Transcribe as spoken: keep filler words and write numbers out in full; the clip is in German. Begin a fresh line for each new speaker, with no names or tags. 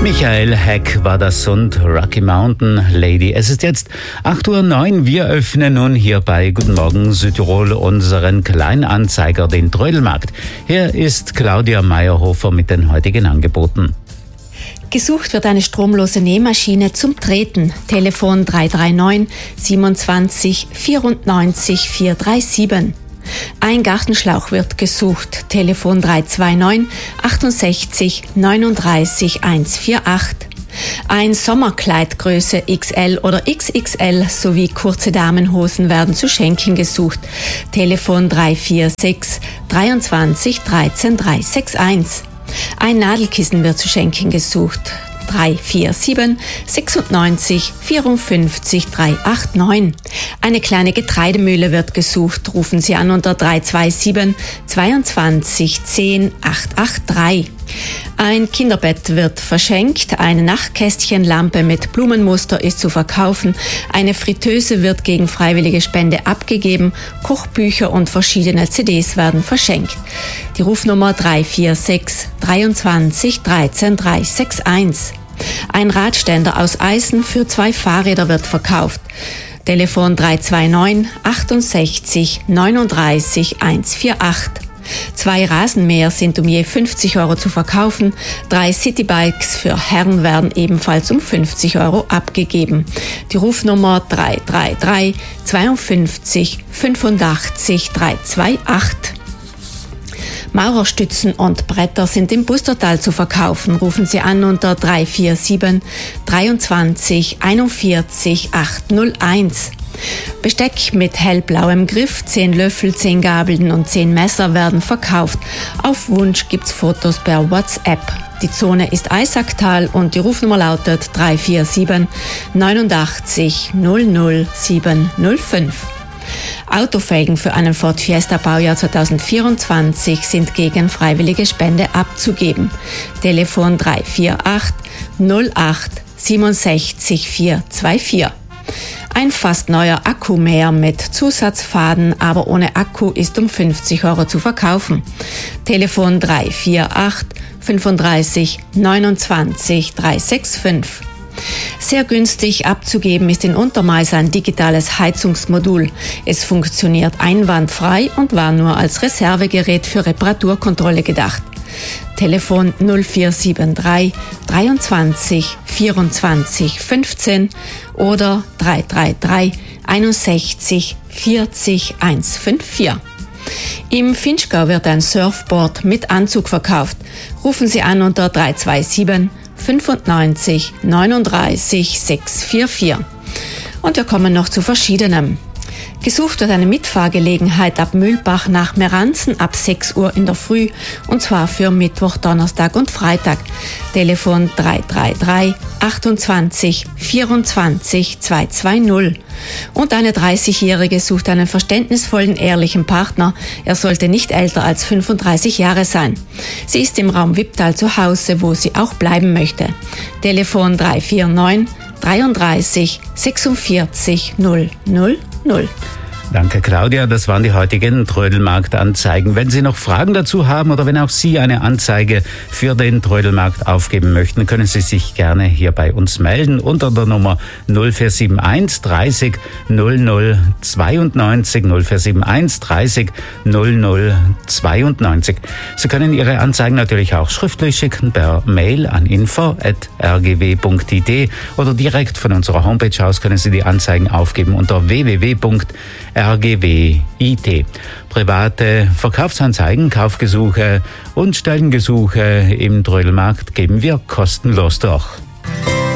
Michael Heck war das und Rocky Mountain Lady. Es ist jetzt acht Uhr neun. Wir öffnen nun hier bei Guten Morgen Südtirol unseren Kleinanzeiger, den Trödelmarkt. Hier ist Claudia Meyerhofer mit den heutigen Angeboten.
Gesucht wird eine stromlose Nähmaschine zum Treten. Telefon drei drei neun siebenundzwanzig vierundneunzig vierhundertsiebenunddreißig. Ein Gartenschlauch wird gesucht. Telefon drei zwei neun achtundsechzig neununddreißig hundertachtzig. Ein Sommerkleid Größe X L oder X X L sowie kurze Damenhosen werden zu schenken gesucht. Telefon drei vier sechs dreiundzwanzig dreizehn dreihundereinundsechzig. Ein Nadelkissen wird zu schenken gesucht. drei vier sieben sechsundneunzig vierundfünfzig dreihunderneunundachtzig. Eine kleine Getreidemühle wird gesucht. Rufen Sie an unter drei zwei sieben zweiundzwanzig zehn achthundertdreiundachtzig. Ein Kinderbett wird verschenkt. Eine Nachtkästchenlampe mit Blumenmuster ist zu verkaufen. Eine Fritteuse wird gegen freiwillige Spende abgegeben. Kochbücher und verschiedene C Ds werden verschenkt. Die Rufnummer drei vier sechs dreiundzwanzig dreizehn dreihundertsechsundachtzig. Ein Radständer aus Eisen für zwei Fahrräder wird verkauft. Telefon drei zwei neun achtundsechzig neununddreißig hundertachtzig. Zwei Rasenmäher sind um je fünfzig Euro zu verkaufen. Drei Citybikes für Herren werden ebenfalls um fünfzig Euro abgegeben. Die Rufnummer drei drei drei zweiundfünfzig fünfundachtzig dreihundertachtzig. Maurerstützen und Bretter sind im Bustertal zu verkaufen. Rufen Sie an unter drei vier sieben dreiundzwanzig einundvierzig achthunderteins. Besteck mit hellblauem Griff, zehn Löffel, zehn Gabeln und zehn Messer werden verkauft. Auf Wunsch gibt's Fotos per WhatsApp. Die Zone ist Eisacktal und die Rufnummer lautet drei vier sieben neunundachtzig null null sieben null fünf. Autofelgen für einen Ford Fiesta Baujahr zweitausendvierundzwanzig sind gegen freiwillige Spende abzugeben. Telefon drei vier acht null acht siebenundsechzig vierhundertvierundzwanzig. Ein fast neuer Akkumäher mit Zusatzfaden, aber ohne Akku ist um fünfzig Euro zu verkaufen. Telefon drei vier acht fünfunddreißig neunundzwanzig dreihundertfünfundsechzig. Sehr günstig abzugeben ist in Untermeis ein digitales Heizungsmodul. Es funktioniert einwandfrei und war nur als Reservegerät für Reparaturkontrolle gedacht. Telefon null vier sieben drei dreiundzwanzig vierundzwanzig fünfzehn oder drei drei drei einundsechzig vierzig hundertfünfundfünfzig. Im Finchgau wird ein Surfboard mit Anzug verkauft. Rufen Sie an unter drei zwei sieben fünfundneunzig neununddreißig sechshundertvierundvierzig. Und wir kommen noch zu verschiedenem. Gesucht wird eine Mitfahrgelegenheit ab Mühlbach nach Meranzen ab sechs Uhr in der Früh, und zwar für Mittwoch, Donnerstag und Freitag. Telefon drei drei drei achtundzwanzig vierundzwanzig zweihundertzweißig. Und eine dreißigjährige sucht einen verständnisvollen, ehrlichen Partner. Er sollte nicht älter als fünfunddreißig Jahre sein. Sie ist im Raum Wipptal zu Hause, wo sie auch bleiben möchte. Telefon drei vier neun dreiunddreißig sechsundvierzig null null null.
Danke, Claudia. Das waren die heutigen Trödelmarkt-Anzeigen. Wenn Sie noch Fragen dazu haben oder wenn auch Sie eine Anzeige für den Trödelmarkt aufgeben möchten, können Sie sich gerne hier bei uns melden unter der Nummer null vier sieben eins dreißig null null zweiundneunzig null vier sieben eins dreißig null null zweiundneunzig. Sie können Ihre Anzeigen natürlich auch schriftlich schicken per Mail an info at r g w punkt i d oder direkt von unserer Homepage aus können Sie die Anzeigen aufgeben unter w w w punkt r g w punkt i t. Private Verkaufsanzeigen, Kaufgesuche und Stellengesuche im Trödelmarkt geben wir kostenlos durch.